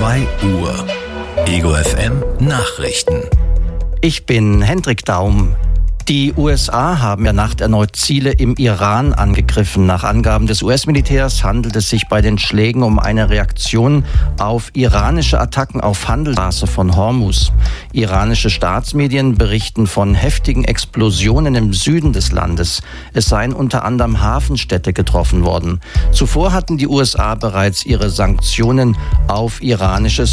2 Uhr. Ego FM Nachrichten. Ich bin Hendrik Daum. Die USA haben ja Nacht erneut Ziele im Iran angegriffen. Nach Angaben des US-Militärs handelt es sich bei den Schlägen um eine Reaktion auf iranische Attacken auf Handelsstraße von Hormuz. Iranische Staatsmedien berichten von heftigen Explosionen im Süden des Landes. Es seien unter anderem Hafenstädte getroffen worden. Zuvor hatten die USA bereits ihre Sanktionen auf iranisches